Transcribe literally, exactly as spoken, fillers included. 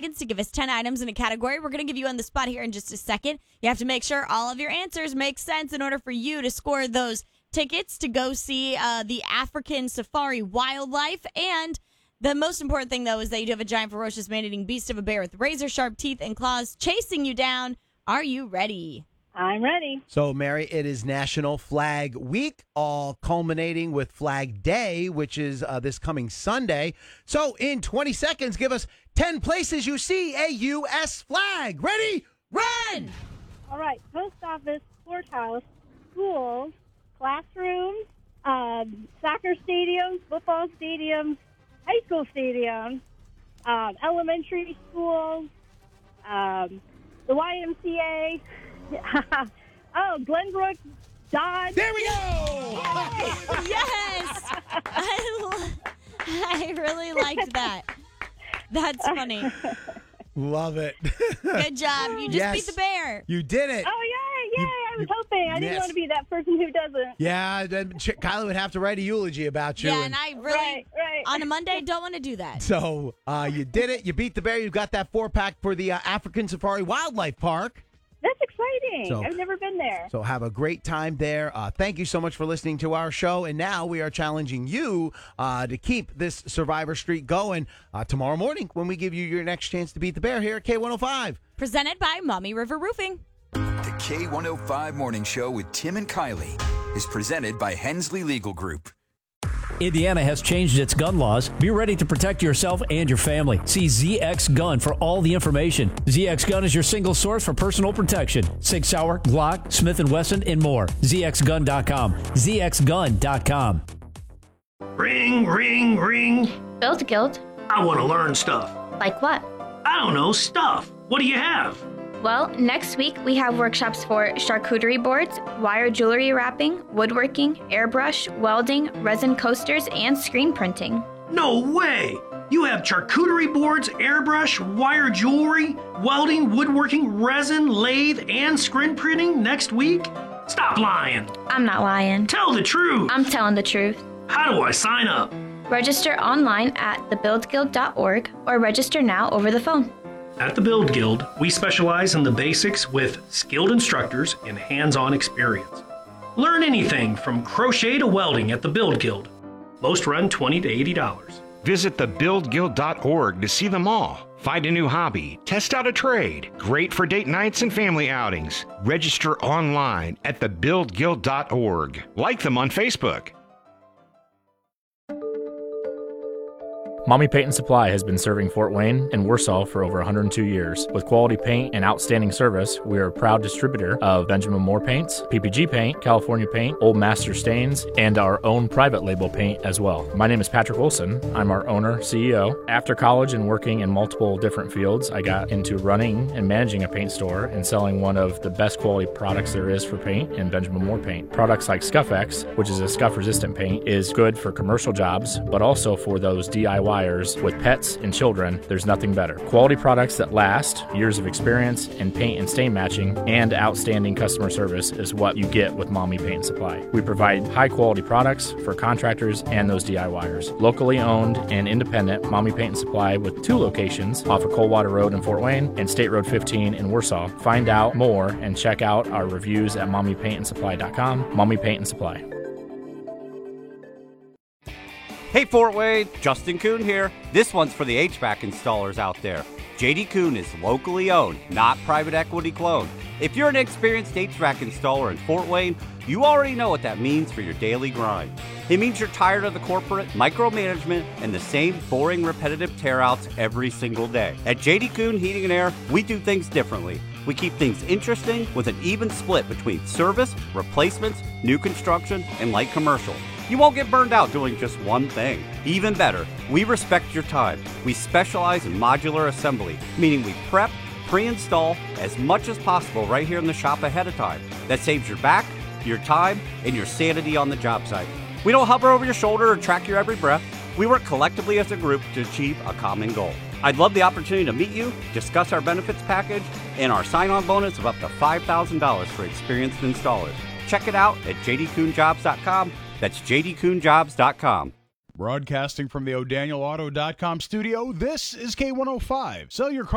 seconds to give us ten items in a category. We're going to give you on the spot here in just a second. You have to make sure all of your answers make sense in order for you to score those tickets to go see uh, the African safari wildlife. And the most important thing, though, is that you do have a giant, ferocious, man-eating beast of a bear with razor-sharp teeth and claws chasing you down. Are you ready? I'm ready. So, Mary, it is National Flag Week, all culminating with Flag Day, which is uh, this coming Sunday. So, in twenty seconds, give us ten places you see a U S flag. Ready? Run! All right. Post office, courthouse, schools, classrooms, um, soccer stadiums, football stadiums, high school stadiums, um, elementary schools, um, the Y M C A. Oh, Glenbrook, Dodge. There we go! Yes! I, lo- I really liked that. That's funny. Love it. Good job. You just Yes. beat the bear. You did it. Oh, yay, yay. You- I was you- hoping. I didn't yes. want to be that person who doesn't. Yeah, then Ch- Kylie would have to write a eulogy about you. Yeah, and I really, Right, right. on a Monday, don't want to do that. So uh, you did it. You beat the bear. You got that four-pack for the uh, African Safari Wildlife Park. That's exciting. So- I've never been there. So have a great time there. Uh, thank you so much for listening to our show. And now we are challenging you uh, to keep this Survivor streak going uh, tomorrow morning when we give you your next chance to beat the bear here at K one oh five. Presented by Mommy River Roofing. The K one oh five Morning Show with Tim and Kylie is presented by Hensley Legal Group. Indiana has changed its gun laws. Be ready to protect yourself and your family. See Z X Gun for all the information. Z X Gun is your single source for personal protection. Sig Sauer, Glock, Smith and Wesson, and more. Z X gun dot com. Z X gun dot com. Ring, ring, ring. Build Guild? I want to learn stuff. Like what? I don't know, stuff. What do you have? Well, next week we have workshops for charcuterie boards, wire jewelry wrapping, woodworking, airbrush, welding, resin coasters, and screen printing. No way! You have charcuterie boards, airbrush, wire jewelry, welding, woodworking, resin, lathe, and screen printing next week? Stop lying. I'm not lying. Tell the truth. I'm telling the truth. How do I sign up? Register online at the build guild dot org or register now over the phone. At the Build Guild, we specialize in the basics with skilled instructors and hands-on experience. Learn anything from crochet to welding at the Build Guild. Most run twenty to eighty dollars. Visit the build guild dot org to see them all. Find a new hobby, test out a trade. Great for date nights and family outings. Register online at the build guild dot org. Like them on Facebook. Mommy Paint and Supply has been serving Fort Wayne and Warsaw for over one hundred two years. With quality paint and outstanding service, we are a proud distributor of Benjamin Moore paints, P P G paint, California paint, Old Master stains, and our own private label paint as well. My name is Patrick Wilson. I'm our owner, C E O. After college and working in multiple different fields, I got into running and managing a paint store and selling one of the best quality products there is for paint in Benjamin Moore paint. Products like Scuff-X, which is a scuff-resistant paint, is good for commercial jobs, but also for those D I Y with pets and children. There's nothing better. Quality products that last, years of experience in paint and stain matching, and outstanding customer service is what you get with Mommy Paint and Supply. We provide high quality products for contractors and those DIYers. Locally owned and independent, Mommy Paint and Supply with two locations off of Coldwater Road in Fort Wayne and State Road fifteen in Warsaw. Find out more and check out our reviews at mommy paint and supply dot com. Mommy Paint and Supply. Hey Fort Wayne, Justin Kuhn here. This one's for the H V A C installers out there. J D Kuhn is locally owned, not private equity cloned. If you're an experienced H V A C installer in Fort Wayne, you already know what that means for your daily grind. It means you're tired of the corporate micromanagement and the same boring, repetitive tear-outs every single day. At J D Kuhn Heating and Air, we do things differently. We keep things interesting with an even split between service, replacements, new construction, and light commercial. You won't get burned out doing just one thing. Even better, we respect your time. We specialize in modular assembly, meaning we prep, pre-install as much as possible right here in the shop ahead of time. That saves your back, your time, and your sanity on the job site. We don't hover over your shoulder or track your every breath. We work collectively as a group to achieve a common goal. I'd love the opportunity to meet you, discuss our benefits package, and our sign-on bonus of up to five thousand dollars for experienced installers. Check it out at j d kuhn jobs dot com. That's j d kuhn jobs dot com. Broadcasting from the O'Daniel Auto dot com studio, this is K one oh five. Sell your car